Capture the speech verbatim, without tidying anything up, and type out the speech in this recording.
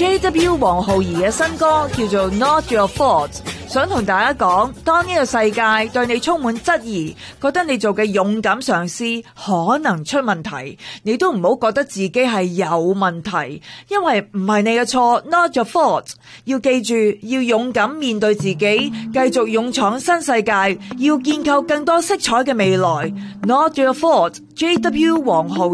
J W 黃浩儀嘅新歌叫做 Not Your Fault， 想同大家講，當呢個世界對你充滿質疑，覺得你做嘅勇敢嘗試可能出問題，你都唔好覺得自己係有問題，因為唔係你嘅錯 ，Not Your Fault。要記住，要勇敢面對自己，繼續勇闖新世界，要建構更多色彩嘅未來。Not Your Fault，J W 黃浩